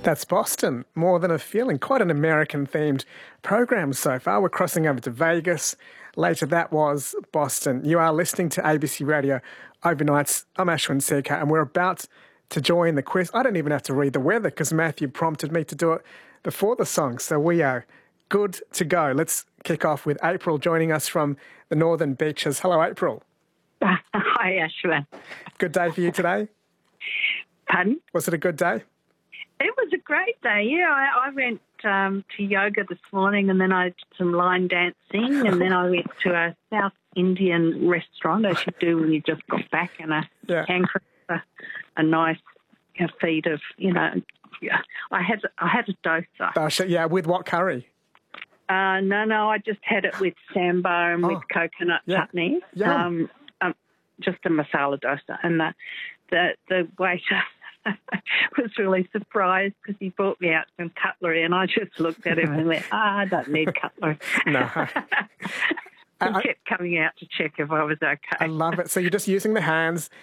That's Boston, More Than a Feeling. Quite an American-themed program so far. We're crossing over to Vegas. Later, that was Boston. You are listening to ABC Radio Overnights. I'm Ashwin Sekhar, and we're about to join the quiz. I don't even have to read the weather because Matthew prompted me to do it before the song, so we are good to go. Let's kick off with April joining us from the Northern Beaches. Hello, April. Hi, Ashwin. Good day for you today? Pardon? Was it a good day? It was a great day, yeah. I went to yoga this morning and then I did some line dancing and then I went to a South Indian restaurant, as you do when you just got back, and a nice feed of, I had a dosa. Yeah, with what curry? No, I just had it with sambar and with coconut chutney. Just a masala dosa. And the waiter was really surprised because he brought me out some cutlery and I just looked at him and went, I don't need cutlery. No. He kept coming out to check if I was okay. I love it. So you're just using the hands